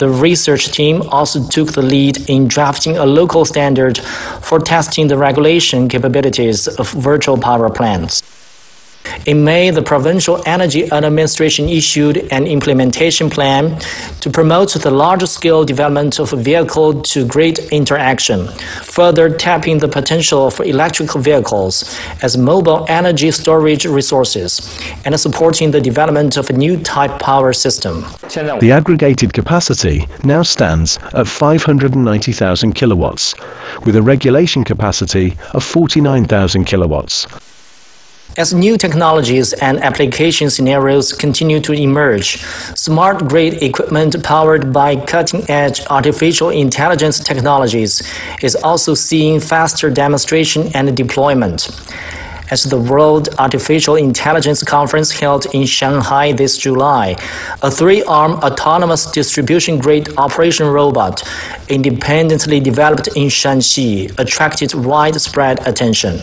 The research team also took the lead in drafting a local standard for testing the regulation capabilities of virtual power plants. In May, the Provincial Energy Administration issued an implementation plan to promote the large-scale development of vehicle-to-grid interaction, further tapping the potential for electric vehicles as mobile energy storage resources, and supporting the development of a new type power system. The aggregated capacity now stands at 590,000 kilowatts, with a regulation capacity of 49,000 kilowatts. As new technologies and application scenarios continue to emerge, smart grid equipment powered by cutting-edge artificial intelligence technologies is also seeing faster demonstration and deployment. At the World Artificial Intelligence Conference held in Shanghai this July, a 3-arm autonomous distribution grid operation robot, independently developed in Shanxi, attracted widespread attention.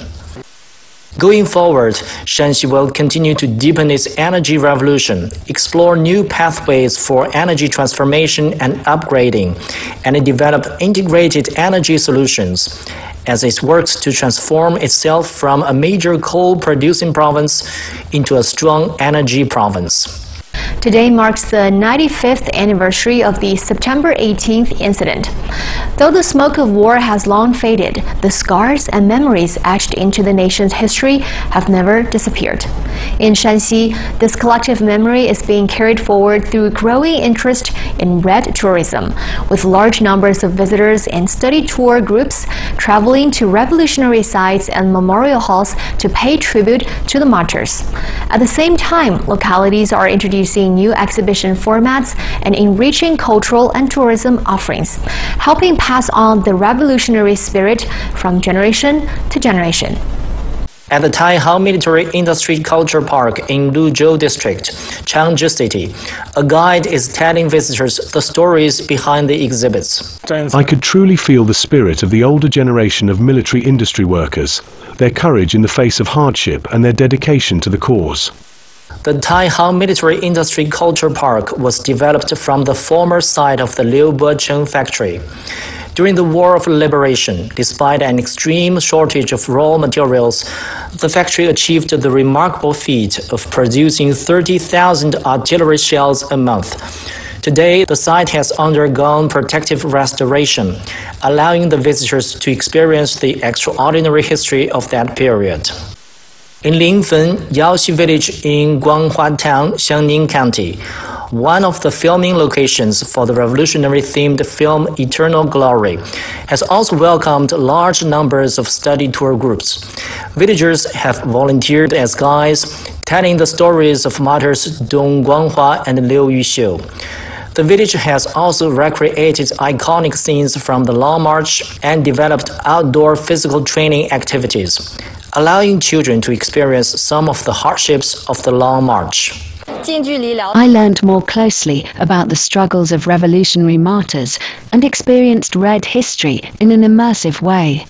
Going forward, Shanxi will continue to deepen its energy revolution, explore new pathways for energy transformation and upgrading, and develop integrated energy solutions as it works to transform itself from a major coal-producing province into a strong energy province. Today marks the 95th anniversary of the September 18th incident. Though the smoke of war has long faded, the scars and memories etched into the nation's history have never disappeared. In Shanxi, this collective memory is being carried forward through growing interest in red tourism, with large numbers of visitors and study tour groups traveling to revolutionary sites and memorial halls to pay tribute to the martyrs. At the same time, localities are introducing new exhibition formats and enriching cultural and tourism offerings, helping pass on the revolutionary spirit from generation to generation. At the Taihao Military Industry Culture Park in Luzhou District, Changzhou City, a guide is telling visitors the stories behind the exhibits. I could truly feel the spirit of the older generation of military industry workers, their courage in the face of hardship and their dedication to the cause. The Taihao Military Industry Culture Park was developed from the former site of the Liu Bocheng factory. During the War of Liberation, despite an extreme shortage of raw materials, the factory achieved the remarkable feat of producing 30,000 artillery shells a month. Today, the site has undergone protective restoration, allowing the visitors to experience the extraordinary history of that period. In Linfen, Yaoxi Village in Guanghua Town, Xiangning County, one of the filming locations for the revolutionary-themed film Eternal Glory, has also welcomed large numbers of study tour groups. Villagers have volunteered as guides, telling the stories of martyrs Dong Guanghua and Liu Yuxiu. The village has also recreated iconic scenes from the Long March and developed outdoor physical training activities, allowing children to experience some of the hardships of the Long March. I learned more closely about the struggles of revolutionary martyrs and experienced red history in an immersive way.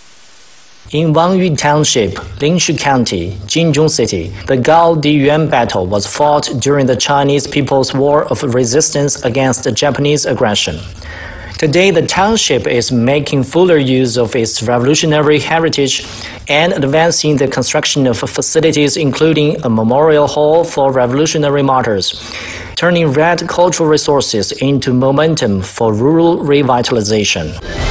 In Wangyu Township, Lingshu County, Jinzhong City, the Gao Diyuan battle was fought during the Chinese People's War of Resistance against the Japanese aggression. Today, the township is making fuller use of its revolutionary heritage and advancing the construction of facilities including a memorial hall for revolutionary martyrs, turning red cultural resources into momentum for rural revitalization.